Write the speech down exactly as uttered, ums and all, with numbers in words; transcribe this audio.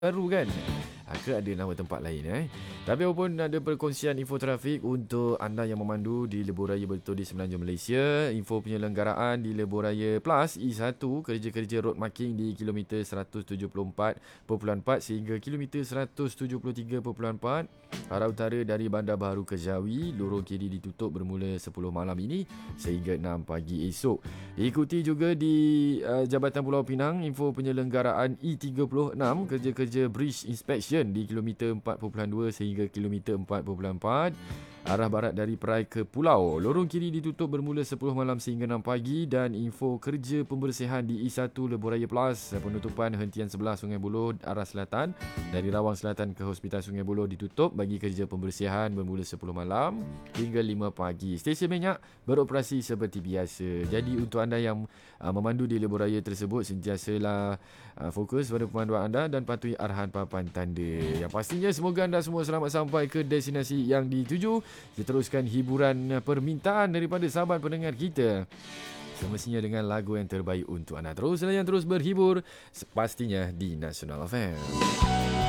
baru kan? Ha, ke ada nama tempat lain eh? Tapi apapun ada perkongsian info trafik untuk anda yang memandu di Lebuh Raya Bertutur di Semenanjung Malaysia. Info penyelenggaraan di Lebuh Raya Plus E satu, kerja-kerja road marking di kilometer seratus tujuh puluh empat perpuluhan empat sehingga kilometer seratus tujuh puluh tiga perpuluhan empat. Arah utara dari Bandar Baharu ke Jawi, lorong kiri ditutup bermula sepuluh malam ini sehingga enam pagi esok. Ikuti juga di uh, Jabatan Pulau Pinang info penyelenggaraan E tiga puluh enam, kerja-kerja bridge inspection di kilometer empat perpuluhan dua sehingga kilometer empat perpuluhan empat. Arah barat dari Perai ke Pulau, lorong kiri ditutup bermula sepuluh malam sehingga enam pagi. Dan info kerja pembersihan di E satu Lebuh Raya Plus, penutupan hentian sebelah Sungai Buloh arah selatan dari Rawang Selatan ke Hospital Sungai Buloh ditutup bagi kerja pembersihan bermula sepuluh malam hingga lima pagi. Stesen minyak beroperasi seperti biasa. Jadi untuk anda yang uh, memandu di Lebuh Raya tersebut, sentiasalah uh, fokus pada pemanduan anda dan patuhi arahan papan tanda. Yang pastinya semoga anda semua selamat sampai ke destinasi yang dituju. Kita teruskan hiburan permintaan daripada sahabat pendengar kita, semestinya dengan lagu yang terbaik untuk anda. Terus layan, terus berhibur, pastinya di Nasional F M.